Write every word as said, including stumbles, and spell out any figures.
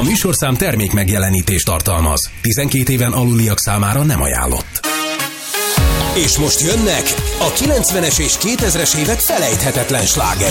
A műsorszám termék megjelenítést tartalmaz. tizenkét éven aluliak számára nem ajánlott. És most jönnek a kilencvenes és kétezres évek felejthetetlen slágerei.